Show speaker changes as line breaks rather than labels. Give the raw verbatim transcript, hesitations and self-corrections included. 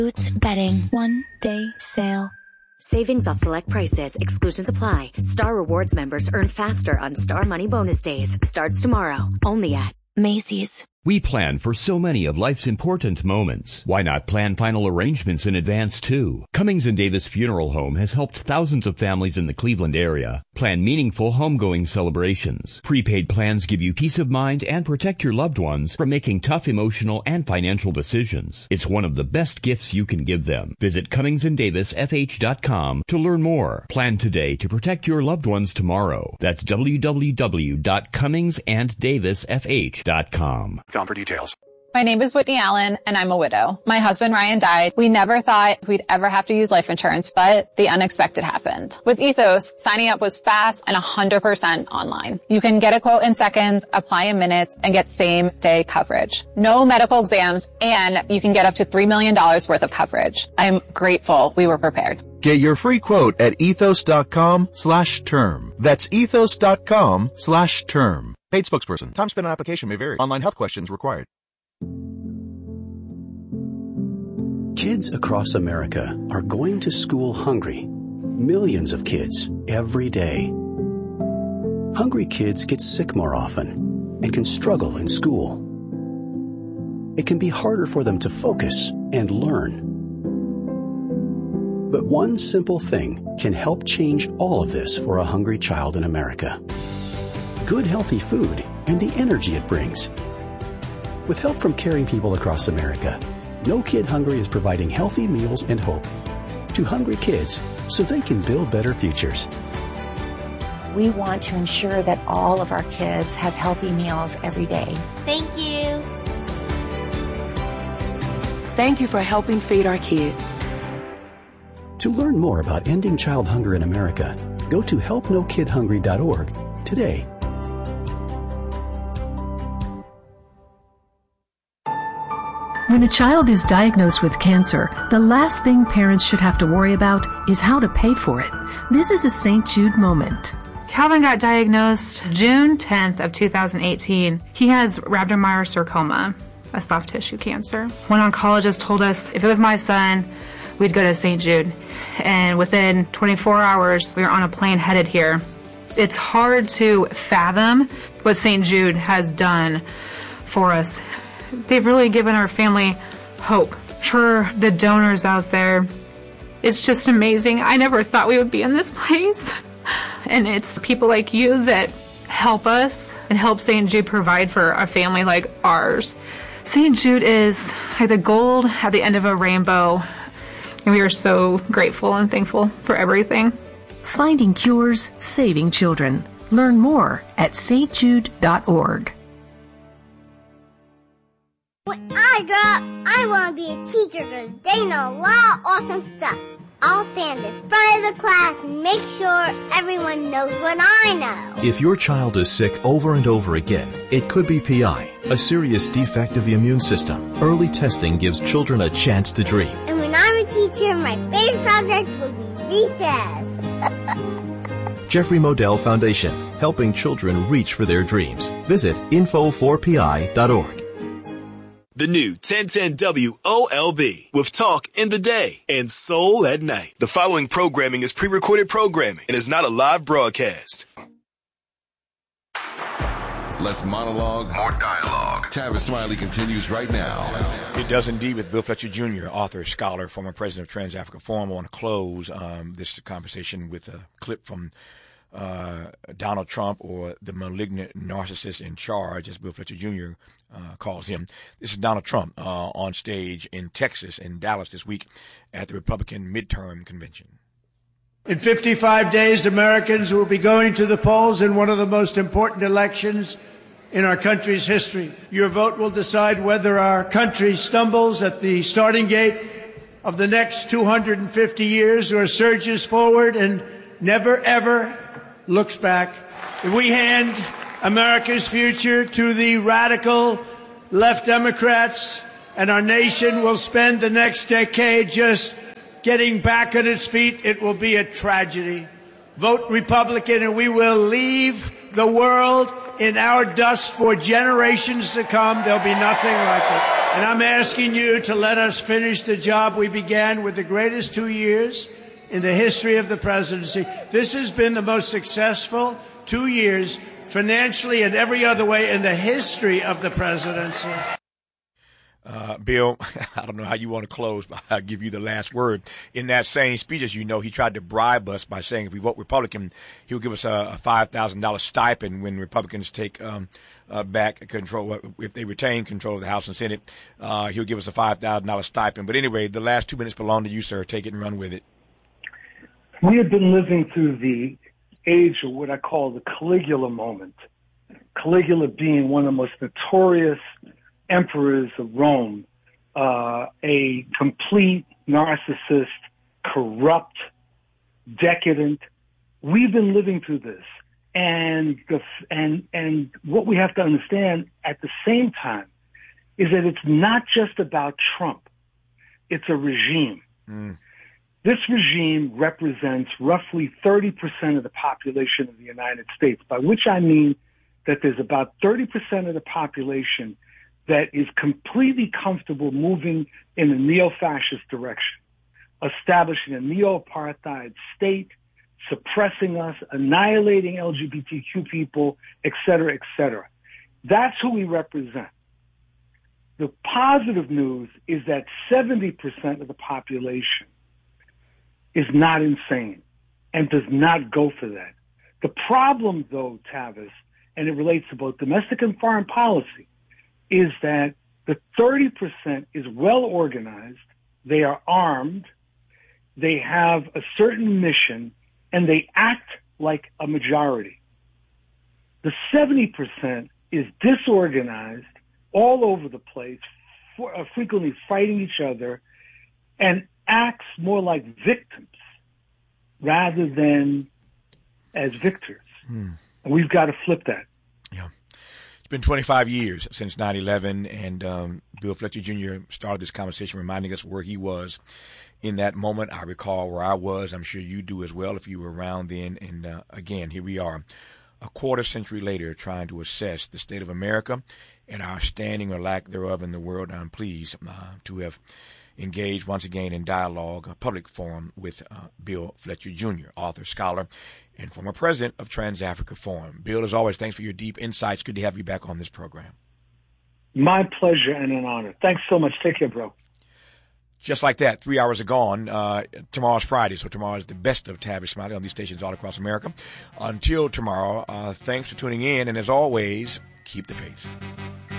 Boots Bedding. One day sale.
Savings off select prices. Exclusions apply. Star Rewards members earn faster on Star Money Bonus Days. Starts tomorrow. Only at Macy's.
We plan for so many of life's important moments. Why not plan final arrangements in advance, too? Cummings and Davis Funeral Home has helped thousands of families in the Cleveland area plan meaningful homegoing celebrations. Prepaid plans give you peace of mind and protect your loved ones from making tough emotional and financial decisions. It's one of the best gifts you can give them. Visit Cummings and Davis F H dot com to learn more. Plan today to protect your loved ones tomorrow. That's w w w dot cummings and davis f h dot com.
For details.
My name is Whitney Allen, and I'm a widow. My husband, Ryan, died. We never thought we'd ever have to use life insurance, but the unexpected happened. With Ethos, signing up was fast and one hundred percent online. You can get a quote in seconds, apply in minutes, and get same-day coverage. No medical exams, and you can get up to three million dollars worth of coverage. I'm grateful we were prepared.
Get your free quote at ethos.com slash term. That's ethos.com slash term. Paid spokesperson. Time spent on application may vary. Online health questions required.
Kids across America are going to school hungry. Millions of kids every day. Hungry kids get sick more often and can struggle in school. It can be harder for them to focus and learn. But one simple thing can help change all of this for a hungry child in America. Good, healthy food and the energy it brings. With help from caring people across America, No Kid Hungry is providing healthy meals and hope to hungry kids so they can build better futures.
We want to ensure that all of our kids have healthy meals every day.
Thank you.
Thank you for helping feed our kids.
To learn more about ending child hunger in America, go to help no kid hungry dot org today.
When a child is diagnosed with cancer, the last thing parents should have to worry about is how to pay for it. This is a Saint Jude moment.
Calvin got diagnosed June tenth of two thousand eighteen. He has rhabdomyosarcoma, a soft tissue cancer. One oncologist told us if it was my son, we'd go to Saint Jude. And within twenty-four hours, we were on a plane headed here. It's hard to fathom what Saint Jude has done for us. They've really given our family hope. For the donors out there, it's just amazing. I never thought we would be in this place. And it's people like you that help us and help Saint Jude provide for a family like ours. Saint Jude is like the gold at the end of a rainbow. And we are so grateful and thankful for everything.
Finding cures, saving children. Learn more at st jude dot org.
When I grow up, I want to be a teacher because they know a lot of awesome stuff. I'll stand in front of the class and make sure everyone knows what I know.
If your child is sick over and over again, it could be P I, a serious defect of the immune system. Early testing gives children a chance to dream.
And when I'm a teacher, my favorite subject will be recess.
Jeffrey Modell Foundation, helping children reach for their dreams. Visit info four p i dot org.
The new ten ten W O L B with talk in the day and soul at night. The following programming is pre-recorded programming and is not a live broadcast.
Less monologue, more dialogue. Tavis Smiley continues right now.
It does indeed with Bill Fletcher Junior, author, scholar, former president of Trans-Africa Forum. I want to close um, this conversation with a clip from uh, Donald Trump, or the malignant narcissist in charge, as Bill Fletcher Junior Uh, calls him. This is Donald Trump uh, on stage in Texas, in Dallas this week at the Republican midterm convention.
In fifty-five days, Americans will be going to the polls in one of the most important elections in our country's history. Your vote will decide whether our country stumbles at the starting gate of the next two hundred fifty years or surges forward and never, ever looks back. If we hand America's future to the radical left Democrats, and our nation will spend the next decade just getting back on its feet, it will be a tragedy. Vote Republican and we will leave the world in our dust for generations to come. There'll be nothing like it. And I'm asking you to let us finish the job we began with the greatest two years in the history of the presidency. This has been the most successful two years financially and every other way in the history of the presidency.
Uh, Bill, I don't know how you want to close, but I'll give you the last word. In that same speech, as you know, he tried to bribe us by saying if we vote Republican, he'll give us a, a five thousand dollars stipend when Republicans take um, uh, back control, if they retain control of the House and Senate. Uh, he'll give us a five thousand dollars stipend. But anyway, the last two minutes belong to you, sir. Take it and run with it.
We have been living through the age of what I call the Caligula moment. Caligula being one of the most notorious emperors of Rome, uh, a complete narcissist, corrupt, decadent. We've been living through this. And the, and, and what we have to understand at the same time is that it's not just about Trump. It's a regime. Mm. This regime represents roughly thirty percent of the population of the United States, by which I mean that there's about thirty percent of the population that is completely comfortable moving in a neo-fascist direction, establishing a neo-apartheid state, suppressing us, annihilating L G B T Q people, et cetera, et cetera. That's who we represent. The positive news is that seventy percent of the population is not insane and does not go for that. The problem, though, Tavis, and it relates to both domestic and foreign policy, is that the thirty percent is well organized, they are armed, they have a certain mission, and they act like a majority. The seventy percent is disorganized, all over the place, for, uh, frequently fighting each other, and acts more like victims rather than as victors. Hmm. And we've got to flip that.
Yeah. It's been twenty-five years since nine eleven, and um, Bill Fletcher Junior started this conversation reminding us where he was in that moment. I recall where I was. I'm sure you do as well if you were around then. And uh, again, here we are, a quarter century later, trying to assess the state of America and our standing or lack thereof in the world. I'm pleased uh, to have engaged once again in dialogue, a public forum with uh, Bill Fletcher Junior, author, scholar, and former president of Trans-Africa Forum. Bill, as always, thanks for your deep insights. Good to have you back on this program.
My pleasure and an honor. Thanks so much. Take care, bro.
Just like that, three hours are gone. Uh, tomorrow's Friday, so tomorrow is the best of Tavis Smiley on these stations all across America. Until tomorrow, uh, thanks for tuning in, and as always, keep the faith.